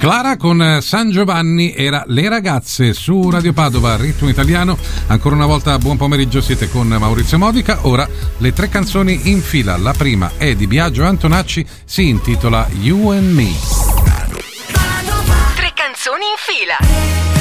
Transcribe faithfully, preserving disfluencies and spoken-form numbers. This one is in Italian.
Clara con San Giovanni era Le ragazze su Radio Padova, ritmo italiano. Ancora una volta buon pomeriggio, siete con Maurizio Modica. Ora le tre canzoni in fila. La prima è di Biagio Antonacci, si intitola You and Me.